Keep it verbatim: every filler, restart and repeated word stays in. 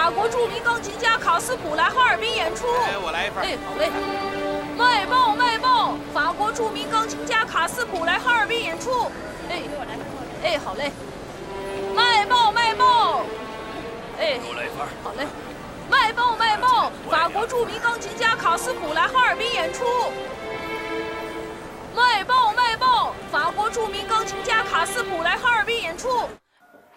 法国著名钢琴家卡斯普来哈尔滨演出。 哎，我来一份。 哎，好嘞。卖报卖报，法国著名钢琴家卡斯普来哈尔滨演出。哎，我来。哎，好嘞。卖报卖报。哎， 给我来一份。 好嘞。卖报卖报，法国著名钢琴家卡斯普来哈尔滨演出。卖报卖报，法国著名钢琴家卡斯普来哈尔滨演出。